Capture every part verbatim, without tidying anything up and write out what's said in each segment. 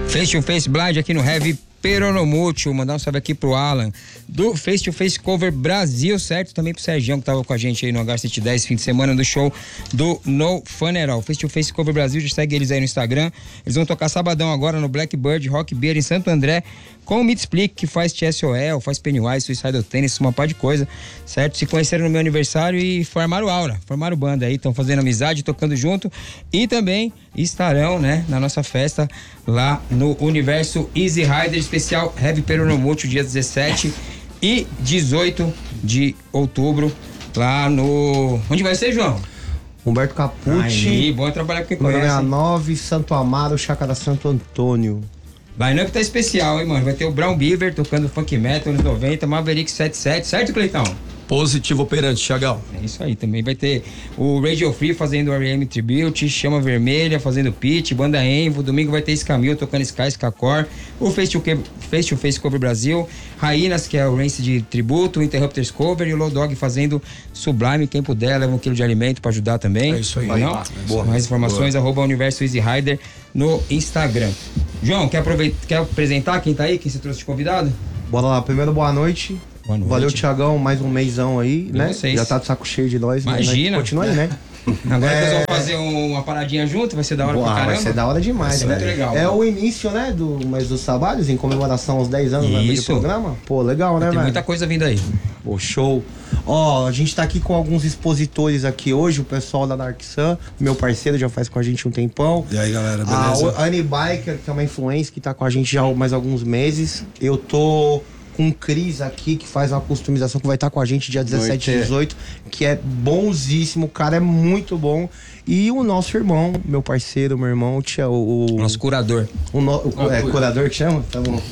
Face to Face Blind aqui no Heavy Peronomútil. Mandar um salve aqui pro Alan do Face to Face Cover Brasil, certo? Também pro Sergião que tava com a gente aí no H cento e dez, fim de semana do show do No Funeral. Face to Face Cover Brasil, já segue eles aí no Instagram. Eles vão tocar sabadão agora no Blackbird Rock Beer em Santo André com o Me Explique, que faz T S O L, faz Pennywise, Suicidal Tennis, uma par de coisa, certo? Se conheceram no meu aniversário e formaram aura, formaram banda aí, estão fazendo amizade, tocando junto e também estarão, né, na nossa festa lá no Universo Easy Rider especial Heavy Peronomútil, dia dezessete e dezoito de outubro, lá no... Onde vai ser, João? Humberto Capucci. Aí, bom trabalhar com quem conhece. sessenta e nove, Santo Amaro, Chácara Santo Antônio. Line-up tá especial, hein, mano? Vai ter o Brown Beaver tocando funk metal nos noventa, Maverick setenta e sete, certo, Cleitão? Positivo operante, Thiagão. É isso aí, também vai ter o Radio Free fazendo R M Tribute, Chama Vermelha fazendo pitch, Banda Envo, domingo vai ter Escamil tocando Sky, Skacor, o Face to, Face to Face Cover Brasil, Rainas, que é o Rance de tributo, o Interrupters Cover e o Low Dog fazendo Sublime, quem puder, leva um quilo de alimento pra ajudar também. É isso aí. Não? Ah, é Boa. Mais informações, Boa. arroba Universo Easy Rider no Instagram. João, quer aproveitar, quer apresentar quem tá aí, quem você trouxe de convidado? Bora lá, primeiro boa noite. Boa noite. Valeu, Thiagão, mais um mêsão aí, E né? vocês? Já tá de saco cheio de nós. Imagina. Né? Continua aí, né? Agora É... que nós vamos fazer uma paradinha junto, vai ser da hora Boa, pra caramba. vai ser da hora demais, vai ser né? muito legal. É mano. o início, né, do mês dos trabalhos, em comemoração aos dez anos né, do Isso. programa. Pô, legal, né, Tem velho? muita coisa vindo aí. Pô, show. Ó, a gente tá aqui com alguns expositores aqui hoje, o pessoal da Dark Sun, meu parceiro, já faz com a gente um tempão. E aí, galera, beleza? A Annie Biker, que é uma influência que tá com a gente já há mais alguns meses. Eu tô com o Cris aqui, que faz uma customização, que vai estar com a gente dia dezessete e dezoito, que é bonzíssimo, o cara é muito bom. E o nosso irmão, meu parceiro, meu irmão, o tia, o... O nosso curador. O, no, o oh, é, cuida. curador que chama? Tá bom.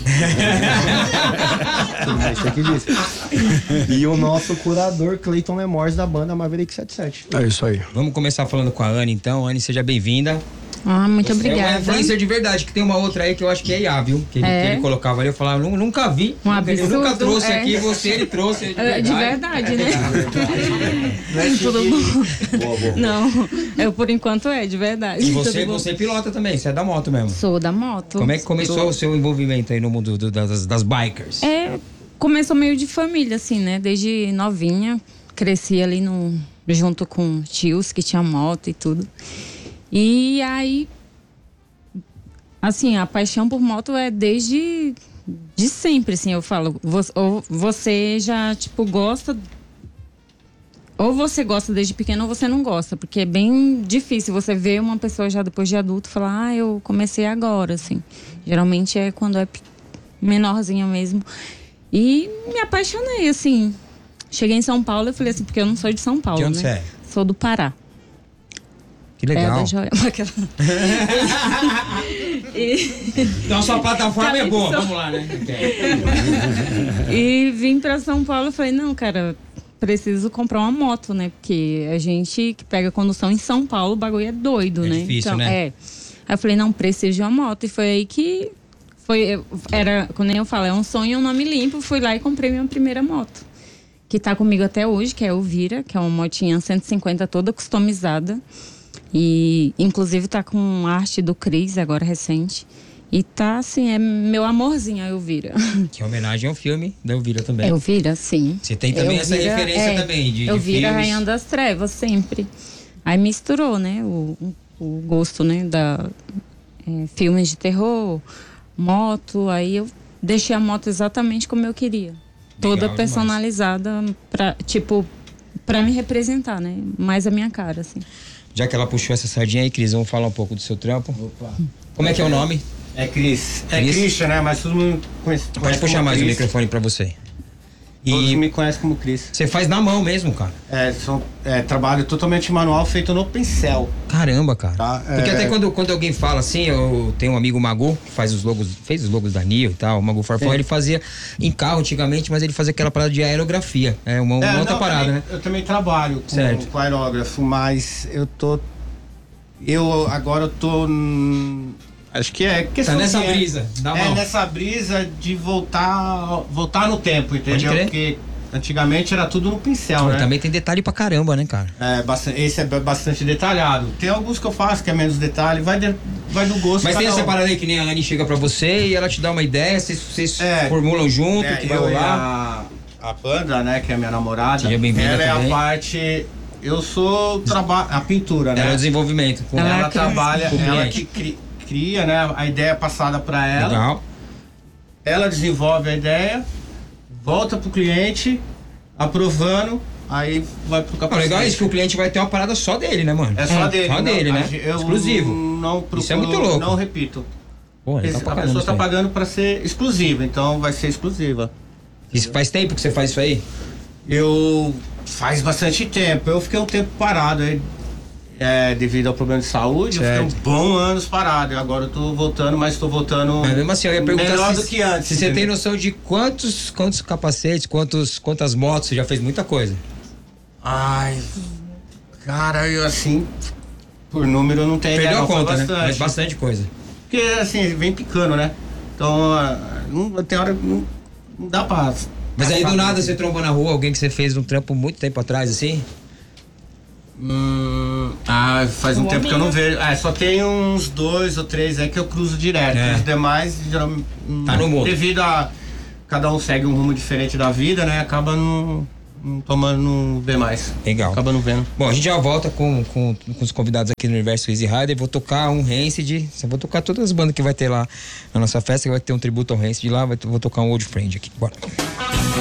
Isso aqui disse. E o nosso curador, Cleiton Lemors, da banda Maverick setenta e sete. É isso aí. Vamos começar falando com a Anne, então. Anne, seja bem-vinda. Ah, muito Você obrigada. é uma influencer de verdade, que tem uma outra aí que eu acho que é I A, viu? Que ele, É? que ele colocava ali, eu falava, "Nu- nunca vi. Um nunca, ele absurdo, nunca trouxe é. aqui, você ele trouxe. De É, verdade, de verdade, né? Não é Tudo bom? Boa, boa. Não, eu por enquanto é, de verdade. E você, Tudo bom? você pilota também, você é da moto mesmo. Sou da moto. Como é que começou Sou- o seu envolvimento aí no mundo do- das, das bikers? É, começou meio de família, assim, né? Desde novinha, cresci ali no, junto com tios que tinham moto e tudo. E aí, assim, a paixão por moto é desde de sempre, assim, eu falo. Vo- Ou você já, tipo, gosta... Ou você gosta desde pequeno ou você não gosta, porque é bem difícil você ver uma pessoa já depois de adulto falar, ah, eu comecei agora, assim. Geralmente é quando é pe- menorzinha mesmo. E me apaixonei, assim. Cheguei em São Paulo e falei assim, porque eu não sou de São Paulo, De onde né? você é? Sou do Pará. Que legal. É, da Joia. Aquela- e, Então a sua plataforma é boa, Calypso. vamos lá, né? e vim pra São Paulo e falei, não, cara, preciso comprar uma moto, né? Porque a gente que pega condução em São Paulo, o bagulho é doido, É né? difícil, então, né? É. Aí eu falei, não, preciso de uma moto. E foi aí que foi, era, quando eu falo, é um sonho, um nome limpo, fui lá e comprei minha primeira moto. Que tá comigo até hoje, que é a Elvira, que é uma motinha cento e cinquenta toda customizada. E inclusive tá com arte do Cris, agora recente. E tá assim, é meu amorzinho, a Elvira. Que é homenagem ao filme da Elvira também. Elvira, sim. Você tem também essa Elvira, referência é, também de, de Elvira, filmes. Rainha das Trevas, sempre. Aí misturou, né, o, o gosto, né, da é, filmes de terror, moto. Aí eu deixei a moto exatamente como eu queria. Toda demais. personalizada, pra, tipo, pra me representar, né, mais a minha cara, assim. Já que ela puxou essa sardinha aí, Cris, vamos falar um pouco do seu trampo. Opa. Como é que é o nome? É Cris. É Cris? Christian, né? Mas todo mundo conhece. Pode conhece puxar como mais o Cris. microfone pra você. Todos E me conhecem como Cris. você faz na mão mesmo, cara. É, são, é, trabalho totalmente manual, feito no pincel. Caramba, cara. Tá, Porque é- até quando, quando alguém fala assim, eu tenho um amigo Magu, que faz os logos, fez os logos da Nio e tal, o Magu Farfão, Sim. ele fazia em carro antigamente, mas ele fazia aquela parada de aerografia. É uma, uma É, outra não, parada, também- né? Eu também trabalho com, Certo. com aerógrafo, mas eu tô. Eu agora eu tô. hum, Acho que é questão Tá nessa de- brisa, dá É mão. nessa brisa de voltar voltar no tempo, entendeu? crer. Porque antigamente era tudo no pincel, Pô, né? também tem detalhe pra caramba, né, cara? É, bastante, esse é bastante detalhado. Tem alguns que eu faço que é menos detalhe, vai, de, vai do gosto. Mas tem cada essa um. parada aí que nem a Anne chega pra você e ela te dá uma ideia, vocês, vocês É, formulam junto, É, que vai eu e rolar. a, a Panda, né, que é a minha namorada. Seja bem-vinda ela é também. a parte. Eu sou traba a pintura, né? Ela é o desenvolvimento. Com Ela Ela é a trabalha, com o ela cliente. que cri, cria, né? A ideia é passada para ela. Legal. Ela desenvolve a ideia, volta pro cliente, aprovando, aí vai pro Ah, capacete. legal é isso, que o cliente vai ter uma parada só dele, né, mano? É só dele. Só não, dele, a né? gente- Eu Exclusivo. Não procuro, Isso é muito louco. não repito. Pô, legal Esse- pra a caramba pessoa isso tá aí. pagando para ser exclusiva, então vai ser exclusiva. Isso faz tempo que você faz isso aí? Eu faz bastante tempo. Eu fiquei um tempo parado aí, é, devido ao problema de saúde. Eu Certo. fiquei um bom anos parado. E agora eu tô voltando, mas tô voltando Mas mesmo assim, eu ia perguntar melhor se, do que antes. se você tem entendeu? noção de quantos, quantos capacetes, quantos, quantas motos, você já fez muita coisa. Ai, cara, eu assim, por número eu não tenho Perdeu ideia, a não, foi conta, né? bastante. Mas bastante coisa. Porque assim, vem picando, né? Então, ah, não, tem hora que não, não dá pra. Mas aí do passar, nada né? você trombou na rua alguém que você fez um trampo muito tempo atrás, assim? Hum, ah, faz um tempo que eu não vejo. É, só tem uns dois ou três aí que eu cruzo direto. É. Os demais, geralmente. hum, Tá no mundo. Devido a. Cada um segue um rumo diferente da vida, né? Acaba não, não tomando, não vê mais. Legal. Acaba não vendo. Bom, a gente já volta com, com, com os convidados aqui no Universo Easy Rider. Vou tocar um Rancid. Eu vou tocar todas as bandas que vai ter lá na nossa festa, que vai ter um tributo ao Rancid lá. Vai, vou tocar um Old Friend aqui. Bora.